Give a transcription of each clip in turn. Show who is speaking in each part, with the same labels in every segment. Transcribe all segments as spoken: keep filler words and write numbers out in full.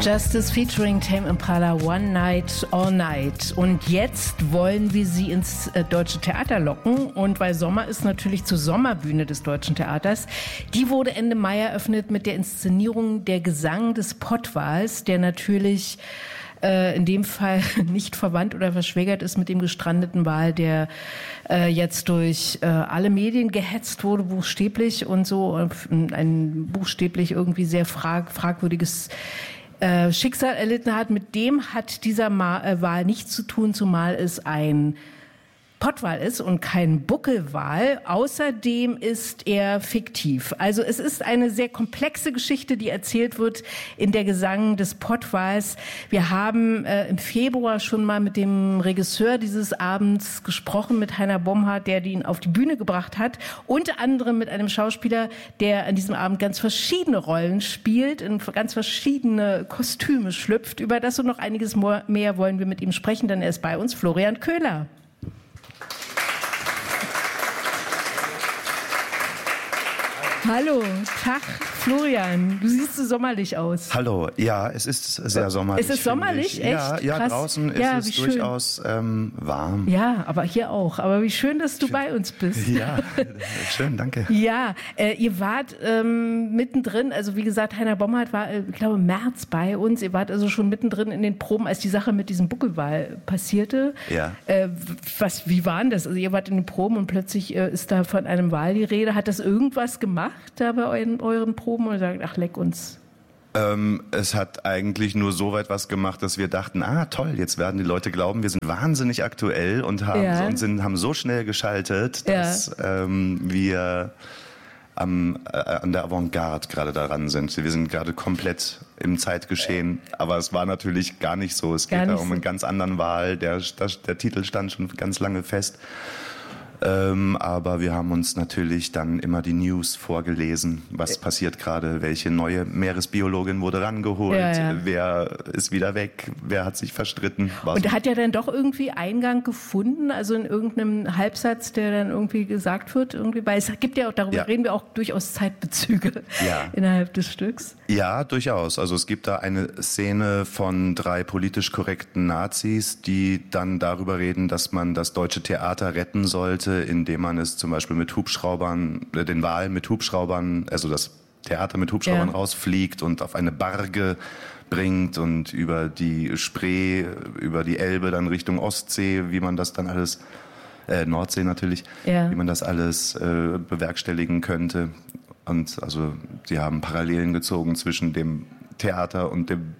Speaker 1: Justice featuring Tame Impala, One Night, All Night. Und jetzt wollen wir sie ins äh, Deutsche Theater locken. Und weil Sommer ist, natürlich zur Sommerbühne des Deutschen Theaters. Die wurde Ende Mai eröffnet mit der Inszenierung Der Gesang des Pottwals, der natürlich äh, in dem Fall nicht verwandt oder verschwägert ist mit dem gestrandeten Wal, der äh, jetzt durch äh, alle Medien gehetzt wurde, buchstäblich und so. Ein buchstäblich irgendwie sehr frag- fragwürdiges Äh, Schicksal erlitten hat. Mit dem hat dieser Ma- äh, Wal nichts zu tun, zumal es ein Pottwal ist und kein Buckelwal. Außerdem ist er fiktiv. Also es ist eine sehr komplexe Geschichte, die erzählt wird in Der Gesang des Pottwals. Wir haben äh, im Februar schon mal mit dem Regisseur dieses Abends gesprochen, mit Heiner Bomhardt, der ihn auf die Bühne gebracht hat. Unter anderem mit einem Schauspieler, der an diesem Abend ganz verschiedene Rollen spielt, in ganz verschiedene Kostüme schlüpft. Über das und noch einiges mehr wollen wir mit ihm sprechen, denn er ist bei uns, Florian Köhler. Hallo, Tag, Florian. Du siehst so sommerlich aus.
Speaker 2: Hallo, ja, es ist sehr sommerlich.
Speaker 1: Ist es sommerlich? Echt?
Speaker 2: Ja, ja,
Speaker 1: Krass.
Speaker 2: draußen ist
Speaker 1: ja,
Speaker 2: es durchaus ähm, warm.
Speaker 1: Ja, aber hier auch. Aber wie schön, dass du schön. bei uns bist.
Speaker 2: Ja, schön, danke.
Speaker 1: Ja, äh, ihr wart ähm, mittendrin, also wie gesagt, Heiner Bomhardt war, äh, ich glaube, im März bei uns. Ihr wart also schon mittendrin in den Proben, als die Sache mit diesem Buckelwal passierte.
Speaker 2: Ja.
Speaker 1: Äh, was, wie war denn das? Also ihr wart in den Proben und plötzlich äh, ist da von einem Wal die Rede. Hat das irgendwas gemacht da bei euren, euren Proben oder sagt, ach leck uns?
Speaker 2: Ähm, es hat eigentlich nur so weit was gemacht, dass wir dachten, ah toll, jetzt werden die Leute glauben, wir sind wahnsinnig aktuell und haben,
Speaker 1: ja.
Speaker 2: und sind, haben so schnell geschaltet, dass ja. ähm, wir am, äh, an der Avantgarde gerade daran sind. Wir sind gerade komplett im Zeitgeschehen, aber es war natürlich gar nicht so. Es geht da um einen ganz anderen Wal, der, der, der Titel stand schon ganz lange fest. Ähm, aber wir haben uns natürlich dann immer die News vorgelesen, was passiert gerade, welche neue Meeresbiologin wurde rangeholt, ja, ja. wer ist wieder weg, wer hat sich verstritten.
Speaker 1: Und so. Hat ja dann doch irgendwie Eingang gefunden, also in irgendeinem Halbsatz, der dann irgendwie gesagt wird, irgendwie, weil es gibt ja auch, darüber ja. reden wir auch durchaus Zeitbezüge ja. innerhalb des Stücks.
Speaker 2: Ja, durchaus. Also es gibt da eine Szene von drei politisch korrekten Nazis, die dann darüber reden, dass man das deutsche Theater retten sollte, indem man es zum Beispiel mit Hubschraubern, äh, den Wal mit Hubschraubern, also das Theater mit Hubschraubern ja. rausfliegt und auf eine Barge bringt und über die Spree, über die Elbe dann Richtung Ostsee, wie man das dann alles, äh, Nordsee natürlich, ja. wie man das alles äh, bewerkstelligen könnte. Und also sie haben Parallelen gezogen zwischen dem Theater und dem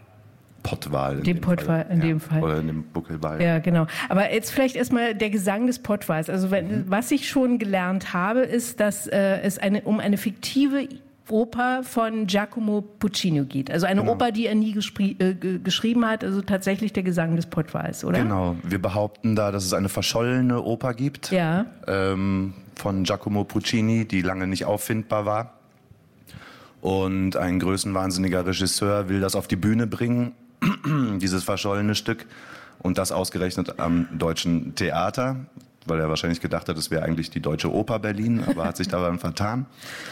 Speaker 2: Pottwal.
Speaker 1: Dem Pottwal in dem Fall.
Speaker 2: Oder dem Buckelwal.
Speaker 1: Ja, genau. Aber jetzt vielleicht erstmal der Gesang des Pottwals. Also wenn, mhm. was ich schon gelernt habe, ist, dass äh, es eine, um eine fiktive Oper von Giacomo Puccini geht. Also eine genau. Oper, die er nie gespri- äh, g- geschrieben hat, also tatsächlich der Gesang des Pottwals, oder?
Speaker 2: Genau. Wir behaupten da, dass es eine verschollene Oper gibt.
Speaker 1: Ja.
Speaker 2: Ähm, von Giacomo Puccini, die lange nicht auffindbar war. Und ein größenwahnsinniger Regisseur will das auf die Bühne bringen, dieses verschollene Stück, und das ausgerechnet am Deutschen Theater, weil er wahrscheinlich gedacht hat, es wäre eigentlich die Deutsche Oper Berlin, aber hat sich daran vertan.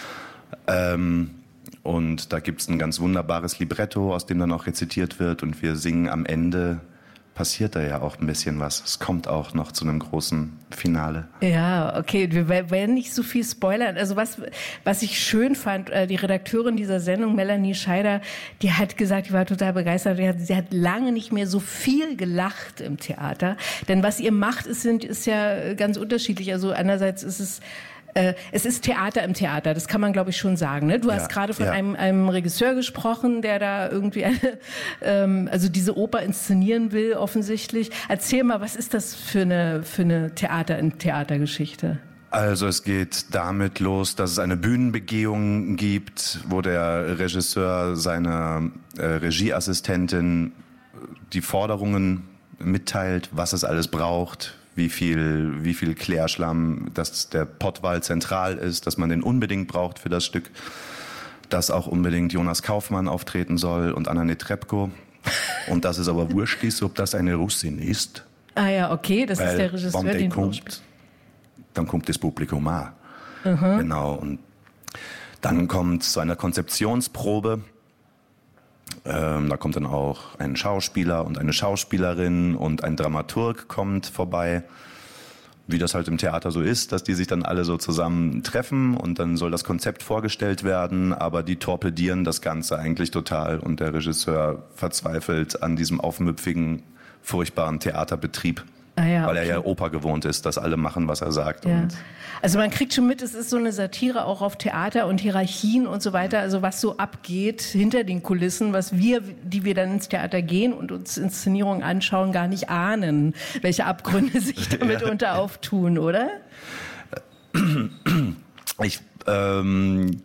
Speaker 2: Ähm, und da gibt's ein ganz wunderbares Libretto, aus dem dann auch rezitiert wird, und wir singen am Ende, passiert da ja auch ein bisschen was. Es kommt auch noch zu einem großen Finale.
Speaker 1: Ja, okay, wir werden nicht so viel spoilern. Also was, was ich schön fand, die Redakteurin dieser Sendung, Melanie Scheider, die hat gesagt, die war total begeistert, sie hat, sie hat lange nicht mehr so viel gelacht im Theater. Denn was ihr macht, ist, sind, ist ja ganz unterschiedlich. Also einerseits ist es Es ist Theater im Theater, das kann man, glaube ich, schon sagen. Ne? Du
Speaker 2: ja,
Speaker 1: hast gerade von
Speaker 2: ja.
Speaker 1: einem, einem Regisseur gesprochen, der da irgendwie eine, ähm, also diese Oper inszenieren will, offensichtlich. Erzähl mal, was ist das für eine, für eine Theater in Theatergeschichte?
Speaker 2: Also es geht damit los, dass es eine Bühnenbegehung gibt, wo der Regisseur seiner äh, Regieassistentin die Forderungen mitteilt, was es alles braucht, wie viel, wie viel Klärschlamm, dass der Pottwal zentral ist, dass man den unbedingt braucht für das Stück, dass auch unbedingt Jonas Kaufmann auftreten soll und Anna Netrebko, und dass es aber wurscht ist, ob das eine Russin ist.
Speaker 1: Ah ja, okay, das Weil, ist der Regisseur,
Speaker 2: der
Speaker 1: den
Speaker 2: kommt, dann kommt das Publikum auch.
Speaker 1: Mhm.
Speaker 2: Genau, und dann kommt zu einer Konzeptionsprobe, Ähm, da kommt dann auch ein Schauspieler und eine Schauspielerin und ein Dramaturg kommt vorbei. Wie das halt im Theater so ist, dass die sich dann alle so zusammen treffen und dann soll das Konzept vorgestellt werden, aber die torpedieren das Ganze eigentlich total und der Regisseur verzweifelt an diesem aufmüpfigen, furchtbaren Theaterbetrieb. Ah ja, weil er okay. ja Oper gewohnt ist, dass alle machen, was er sagt.
Speaker 1: Ja.
Speaker 2: Und
Speaker 1: also man kriegt schon mit, es ist so eine Satire auch auf Theater und Hierarchien und so weiter, also was so abgeht hinter den Kulissen, was wir, die wir dann ins Theater gehen und uns Inszenierungen anschauen, gar nicht ahnen, welche Abgründe sich damit ja. unter auftun, oder?
Speaker 2: Ich, ähm...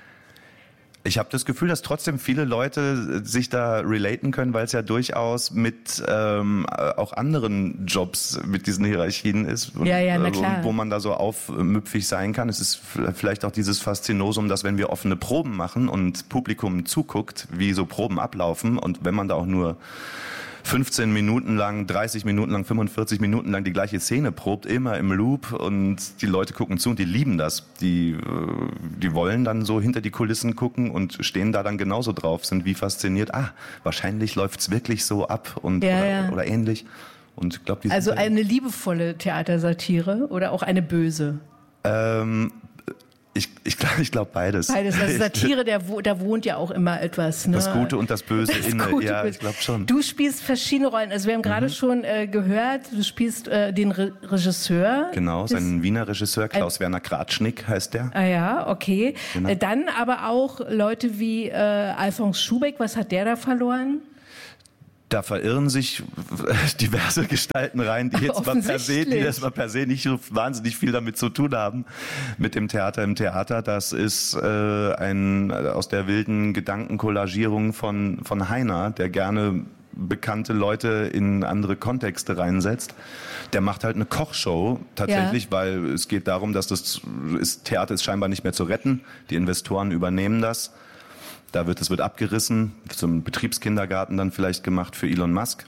Speaker 2: Ich habe das Gefühl, dass trotzdem viele Leute sich da relaten können, weil es ja durchaus mit ähm, auch anderen Jobs mit diesen Hierarchien ist, und,
Speaker 1: ja, ja, na klar.
Speaker 2: wo man da so aufmüpfig sein kann. Es ist vielleicht auch dieses Faszinosum, dass wenn wir offene Proben machen und Publikum zuguckt, wie so Proben ablaufen und wenn man da auch nur fünfzehn Minuten lang, dreißig Minuten lang, fünfundvierzig Minuten lang die gleiche Szene probt, immer im Loop und die Leute gucken zu und die lieben das. Die, die wollen dann so hinter die Kulissen gucken und stehen da dann genauso drauf, sind wie fasziniert. Ah, wahrscheinlich läuft's wirklich so ab und
Speaker 1: ja,
Speaker 2: oder,
Speaker 1: ja.
Speaker 2: oder ähnlich. Und ich glaub, die
Speaker 1: also eine liebevolle Theatersatire oder auch eine böse?
Speaker 2: Ähm, Ich, ich glaube ich glaub beides.
Speaker 1: Beides. Also Satire, der, da wohnt ja auch immer etwas. Ne?
Speaker 2: Das Gute und das Böse
Speaker 1: das
Speaker 2: inne.
Speaker 1: Gute,
Speaker 2: ja, ich glaube schon.
Speaker 1: Du spielst verschiedene Rollen. Also wir haben gerade mhm. schon äh, gehört, du spielst äh, den Re- Regisseur.
Speaker 2: Genau, sein Wiener Regisseur, Klaus-Werner Kratschnick heißt der.
Speaker 1: Ah ja, okay. Genau. Äh, dann aber auch Leute wie äh, Alfons Schubeck. Was hat der da verloren?
Speaker 2: Da verirren sich diverse Gestalten rein, die jetzt mal per se, die jetzt mal per se nicht so wahnsinnig viel damit zu tun haben mit dem Theater im Theater. Das ist äh, ein aus der wilden Gedankenkollagierung von von Heiner, der gerne bekannte Leute in andere Kontexte reinsetzt. Der macht halt eine Kochshow tatsächlich, ja. weil es geht darum, dass das ist, Theater ist scheinbar nicht mehr zu retten. Die Investoren übernehmen das. Da wird, es wird abgerissen, zum Betriebskindergarten dann vielleicht gemacht für Elon Musk.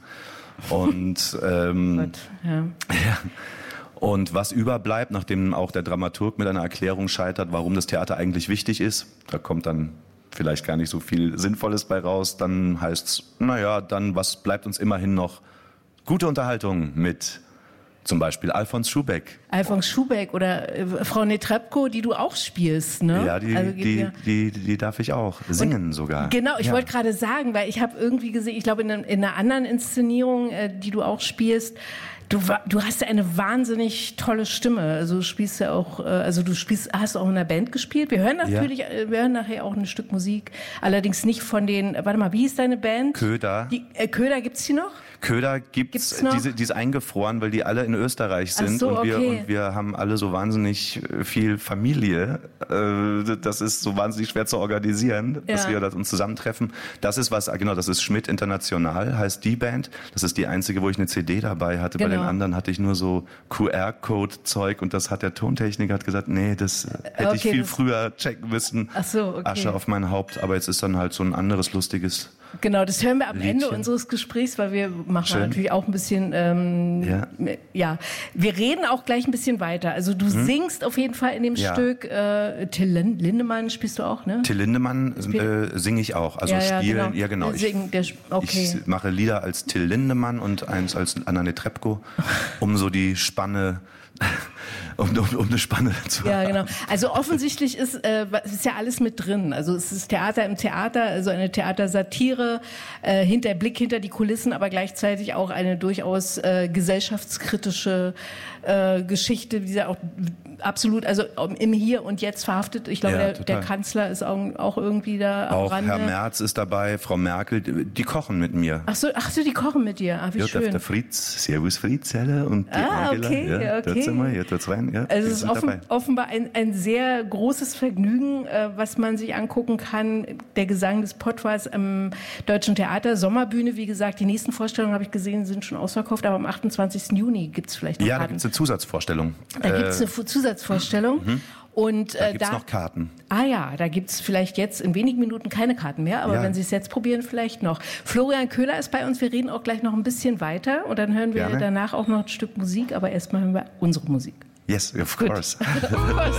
Speaker 2: Und, ähm,
Speaker 1: Gott, ja.
Speaker 2: ja. Und was überbleibt, nachdem auch der Dramaturg mit einer Erklärung scheitert, warum das Theater eigentlich wichtig ist, da kommt dann vielleicht gar nicht so viel Sinnvolles bei raus, dann heißt's, naja, dann was bleibt uns immerhin noch? Gute Unterhaltung mit zum Beispiel Alfons Schubeck.
Speaker 1: Alfons Schubeck oder äh, Frau Netrebko, die du auch spielst, ne?
Speaker 2: Ja, die,
Speaker 1: also,
Speaker 2: die, die, die darf ich auch singen und, sogar.
Speaker 1: Genau, ich
Speaker 2: ja.
Speaker 1: wollte gerade sagen, weil ich habe irgendwie gesehen, ich glaube in, in einer anderen Inszenierung, äh, die du auch spielst, Du, du hast ja eine wahnsinnig tolle Stimme. Also du spielst ja auch, also du spielst, hast auch in einer Band gespielt. Wir hören natürlich, ja. wir hören nachher auch ein Stück Musik. Allerdings nicht von den, warte mal, wie hieß deine Band?
Speaker 2: Köder.
Speaker 1: Die, äh, Köder, gibt's die noch?
Speaker 2: Köder gibt's, gibt's noch? Diese, die ist eingefroren, weil die alle in Österreich sind.
Speaker 1: Ach so,
Speaker 2: und wir,
Speaker 1: okay.
Speaker 2: und wir haben alle so wahnsinnig viel Familie. Das ist so wahnsinnig schwer zu organisieren, dass ja. wir uns zusammentreffen. Das ist was, genau, das ist Schmidt International, heißt die Band. Das ist die einzige, wo ich eine C D dabei hatte. Genau. Bei den anderen hatte ich nur so Q R-Code-Zeug und das hat der Tontechniker hat gesagt, nee, das hätte okay, ich viel früher checken müssen.
Speaker 1: Ach so, okay.
Speaker 2: Asche auf mein Haupt, aber jetzt ist dann halt so ein anderes lustiges
Speaker 1: Genau, das hören wir am
Speaker 2: Liedchen.
Speaker 1: Ende unseres Gesprächs, weil wir machen
Speaker 2: Schön.
Speaker 1: natürlich auch ein bisschen, ähm, ja. ja, wir reden auch gleich ein bisschen weiter. Also du hm? singst auf jeden Fall in dem ja. Stück, äh, Till Lindemann spielst du auch, ne?
Speaker 2: Till Lindemann äh, singe ich auch, also
Speaker 1: ja, ja,
Speaker 2: spielen,
Speaker 1: genau.
Speaker 2: ja genau. Ich,
Speaker 1: Singen, der, okay.
Speaker 2: ich mache Lieder als Till Lindemann und eins als Anna Netrebko, um so die Spanne Um, um, um eine Spanne zu
Speaker 1: ja,
Speaker 2: haben.
Speaker 1: Genau. Also offensichtlich ist, äh, ist ja alles mit drin. Also es ist Theater im Theater, also eine Theatersatire, äh, hinter Blick hinter die Kulissen, aber gleichzeitig auch eine durchaus äh, gesellschaftskritische äh, Geschichte, die ja auch absolut, also im Hier und Jetzt verhaftet. Ich glaube, ja, der, der Kanzler ist auch, auch irgendwie da am
Speaker 2: Auch
Speaker 1: Rande.
Speaker 2: Herr Merz ist dabei, Frau Merkel, die, die kochen mit mir.
Speaker 1: Ach so, ach so, die kochen mit dir. Ah, wie
Speaker 2: ja,
Speaker 1: schön.
Speaker 2: Der Fritz, Servus Fritz, Helle und die
Speaker 1: ah,
Speaker 2: Angela.
Speaker 1: Okay,
Speaker 2: ja,
Speaker 1: okay.
Speaker 2: Mal, ja, rein, ja,
Speaker 1: also es ist offen, offenbar ein, ein sehr großes Vergnügen, äh, was man sich angucken kann. Der Gesang des Pottwals am Deutschen Theater. Sommerbühne, wie gesagt, die nächsten Vorstellungen, habe ich gesehen, sind schon ausverkauft, aber am achtundzwanzigsten Juni gibt es vielleicht noch
Speaker 2: Ja,
Speaker 1: Karten.
Speaker 2: da gibt es eine Zusatzvorstellung.
Speaker 1: Da äh, gibt es eine Zusatzvorstellung. Mhm. Und,
Speaker 2: da
Speaker 1: äh,
Speaker 2: gibt es
Speaker 1: da,
Speaker 2: noch Karten.
Speaker 1: Ah ja, da gibt es vielleicht jetzt in wenigen Minuten keine Karten mehr, aber ja. wenn Sie es jetzt probieren, vielleicht noch. Florian Köhler ist bei uns, wir reden auch gleich noch ein bisschen weiter und dann hören wir
Speaker 2: Gerne.
Speaker 1: danach auch noch ein Stück Musik, aber erstmal hören wir unsere Musik.
Speaker 2: Yes, of course.
Speaker 1: Of course.